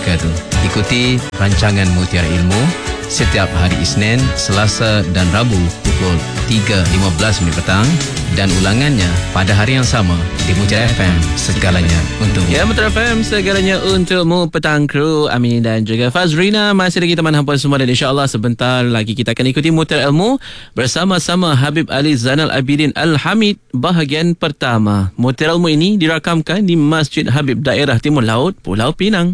wabarakatuh. Ikuti rancangan Mutiara Ilmu setiap hari Isnin, Selasa dan Rabu pukul 3.15 petang dan ulangannya pada hari yang sama di Mutiara FM, segalanya untukmu. Ya, Mutiara FM, segalanya untukmu. Petang kru Amin dan juga Fazrina masih lagi teman hampa semua, dan insyaAllah sebentar lagi kita akan ikuti Mutiara Ilmu bersama-sama Habib Ali Zainal Abidin Al-Hamid. Bahagian pertama Mutiara Ilmu ini dirakamkan di Masjid Habib Daerah Timur Laut, Pulau Pinang.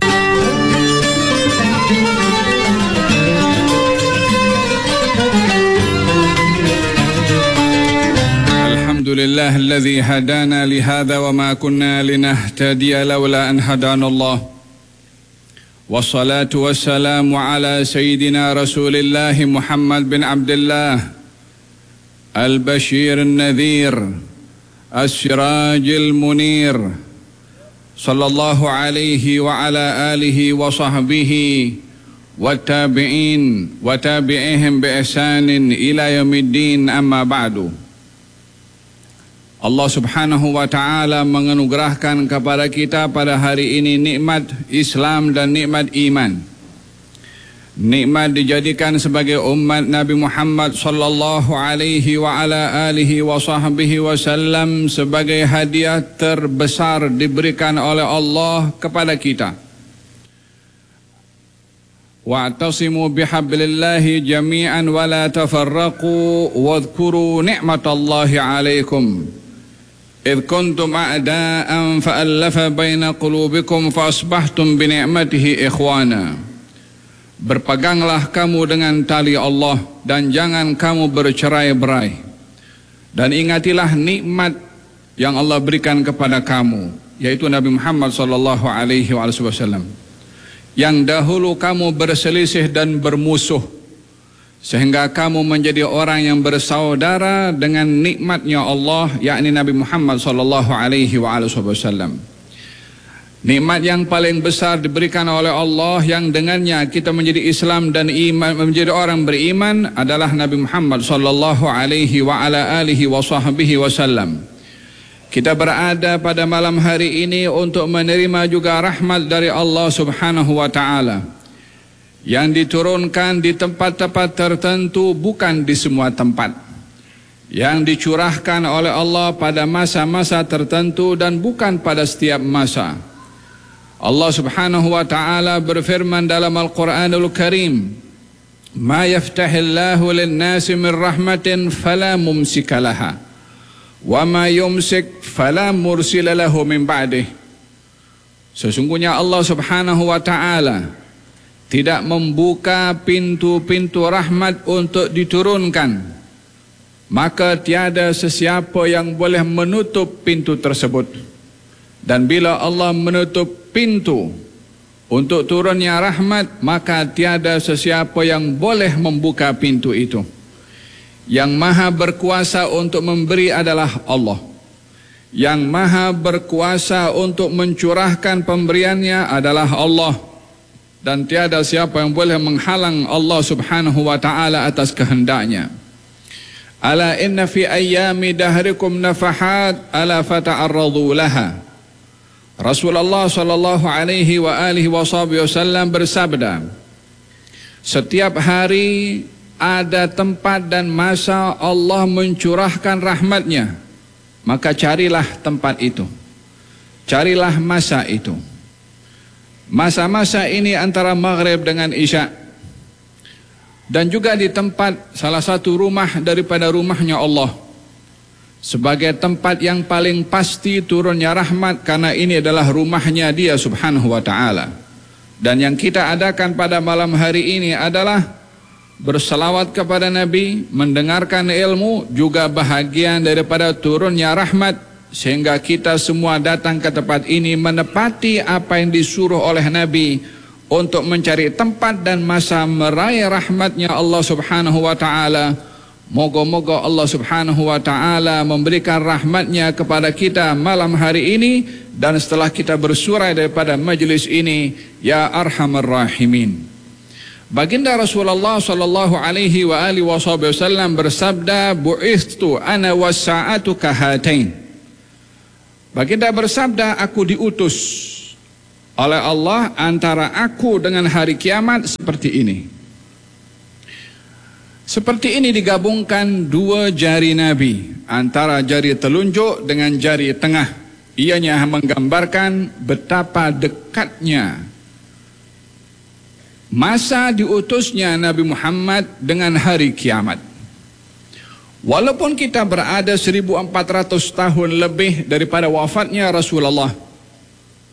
Alhamdulillah alladhi hadana lihada wa ma kunna linahtadiya lawla an hadana Allah. Wassalatu wassalamu ala sayyidina Rasulillah Muhammad bin Abdullah Al-Bashir Al-Nadhir As-Siraj Al-Munir sallallahu alaihi wa ala alihi wa sahbihi wa tabi'in wa tabi'ihim bi ihsanin ila yaumiddin, amma ba'du. Allah Subhanahu wa ta'ala menganugerahkan kepada kita pada hari ini nikmat Islam dan nikmat iman. Nikmat dijadikan sebagai umat Nabi Muhammad sallallahu alaihi wa ala alihi wa sahbihi wasallam sebagai hadiah terbesar diberikan oleh Allah kepada kita. Wa'tasimu bihablillahi jami'an wa la tafarraqu wadhkuru ni'matallahi alaikum إذ كنتم أعداء فألف بين قلوبكم فأصبحتم بنعمته إخوانا. Berpeganglah kamu dengan tali Allah dan jangan kamu bercerai-berai. Dan ingatilah nikmat yang Allah berikan kepada kamu, yaitu Nabi Muhammad sallallahu alaihi wasallam. Yang dahulu kamu berselisih dan bermusuh, sehingga kamu menjadi orang yang bersaudara dengan nikmatnya Allah, yakni Nabi Muhammad sallallahu alaihi wasallam. Nikmat yang paling besar diberikan oleh Allah yang dengannya kita menjadi Islam dan iman, menjadi orang beriman, adalah Nabi Muhammad sallallahu alaihi wasallam. Kita berada pada malam hari ini untuk menerima juga rahmat dari Allah Subhanahu wa taala yang diturunkan di tempat-tempat tertentu, bukan di semua tempat. Yang dicurahkan oleh Allah pada masa-masa tertentu dan bukan pada setiap masa. Allah Subhanahu wa ta'ala berfirman dalam Al-Quranul Karim, "Ma yaftahillahu lin-nasi min rahmatin fala mumsika laha, wa ma yumsik fala mursila lahu min ba'dih." Sesungguhnya Allah Subhanahu wa ta'ala tidak membuka pintu-pintu rahmat untuk diturunkan, maka tiada sesiapa yang boleh menutup pintu tersebut. Dan bila Allah menutup pintu untuk turunnya rahmat, maka tiada sesiapa yang boleh membuka pintu itu. Yang maha berkuasa untuk memberi adalah Allah. Yang maha berkuasa untuk mencurahkan pemberiannya adalah Allah. Dan tiada siapa yang boleh menghalang Allah Subhanahu wa ta'ala atas kehendaknya. Ala inna fi ayyami dahrikum nafahat ala fata'arradu laha. Rasulullah sallallahu alaihi wa alihi wasallam bersabda, setiap hari ada tempat dan masa Allah mencurahkan rahmatnya, maka carilah tempat itu, carilah masa itu. Masa-masa ini antara maghrib dengan isya, dan juga di tempat salah satu rumah daripada rumahnya Allah, sebagai tempat yang paling pasti turunnya rahmat, karena ini adalah rumahnya Dia Subhanahu wa ta'ala. Dan yang kita adakan pada malam hari ini adalah berselawat kepada Nabi, mendengarkan ilmu, juga bahagian daripada turunnya rahmat, sehingga kita semua datang ke tempat ini menepati apa yang disuruh oleh Nabi untuk mencari tempat dan masa meraih rahmatnya Allah Subhanahu wa ta'ala. Moga-moga Allah Subhanahu wa ta'ala memberikan rahmatnya kepada kita malam hari ini, dan setelah kita bersurai daripada majlis ini, ya arhamar rahimin. Baginda Rasulullah sallallahu alaihi wa alihi wasallam bersabda, bu'ithtu ana was-sa'atu kahatain. Baginda bersabda, aku diutus oleh Allah antara aku dengan hari kiamat seperti ini. Seperti ini digabungkan dua jari Nabi, antara jari telunjuk dengan jari tengah. Ianya menggambarkan betapa dekatnya masa diutusnya Nabi Muhammad dengan hari kiamat. Walaupun kita berada 1400 tahun lebih daripada wafatnya Rasulullah,